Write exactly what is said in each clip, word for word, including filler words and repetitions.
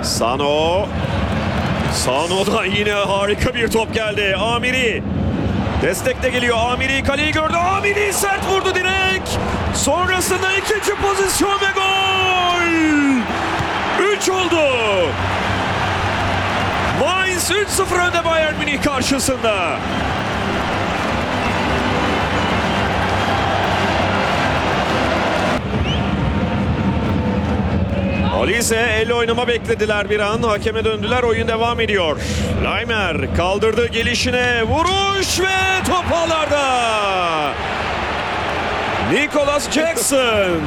Sano. Sano'dan yine harika bir top geldi. Amiri. Destekle geliyor. Amiri kaleyi gördü. Amiri sert vurdu direkt. Sonrasında ikinci pozisyon ve gol. üç oldu. Mainz üç sıfır önde Bayern Münih karşısında. Olise elle oynama beklediler bir an. Hakeme döndüler. Oyun devam ediyor. Laimer kaldırdı gelişine. Vuruş ve top ağlarda. Nicholas Jackson.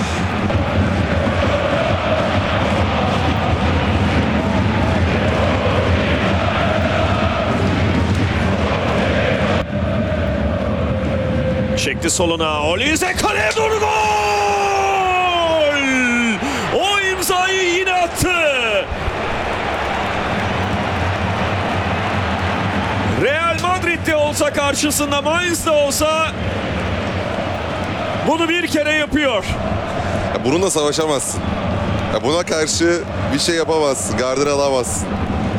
Çekti soluna. Olise kaleye doğru gol! O imzayı yine attı. Real Madrid'de olsa karşısında, Mainz'de olsa bunu bir kere yapıyor. Ya bununla savaşamazsın. Ya buna karşı bir şey yapamazsın. Gardını alamazsın.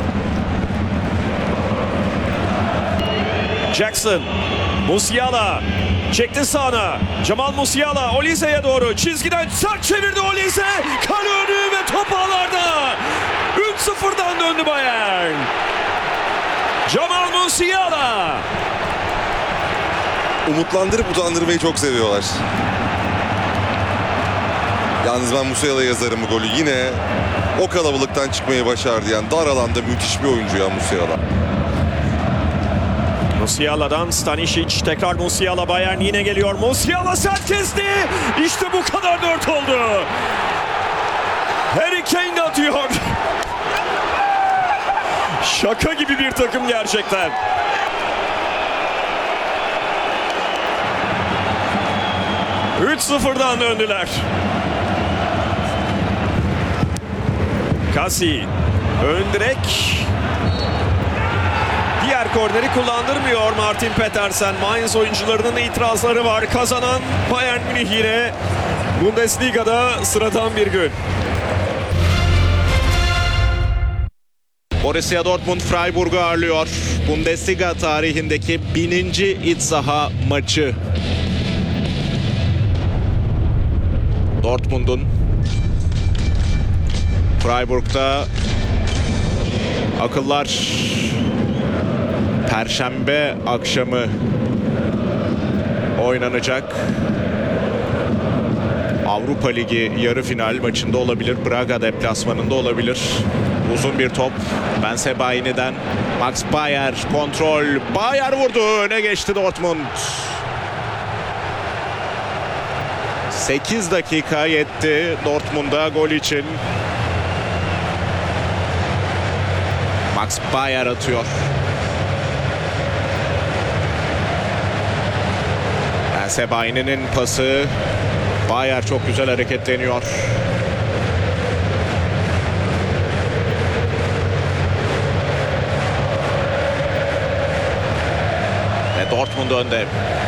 Jackson. Musiala. Çekti sağına. Jamal Musiala Olise'ye doğru. Çizgiden sert çevirdi Olise. Kale önü ve top ağlarda. üç sıfırdan döndü Bayern. Jamal Musiala. Umutlandırıp utandırmayı çok seviyorlar. Yalnız ben Musiala'ya yazarım bu golü. Yine o kalabalıktan çıkmayı başardı. Yani dar alanda müthiş bir oyuncu ya Musiala. Musiala'dan Stanisic, tekrar Musiala, Bayern yine geliyor. Musiala sert kesti. İşte bu kadar, dört oldu. Harry Kane de atıyor. Şaka gibi bir takım gerçekten. üç sıfırdan döndüler. Kasi ön direk. Diğer korneri kullandırmıyor Martin Petersen. Mainz oyuncularının itirazları var. Kazanan Bayern Münih yine. Bundesliga'da sıradan bir gün. Borussia Dortmund Freiburg'u ağırlıyor. Bundesliga tarihindeki bininci iç saha maçı. Dortmund'un Freiburg'da akıllar Perşembe akşamı oynanacak Avrupa Ligi yarı final maçında olabilir. Braga deplasmanında olabilir. Uzun bir top. Bensebaini'den Max Bayer kontrol. Bayer vurdu. Öne geçti Dortmund. sekiz dakika yetti Dortmund'a gol için. Max Bayer atıyor. Bensebaini'nin pası. Bayer çok güzel hareketleniyor. Ve Dortmund önde.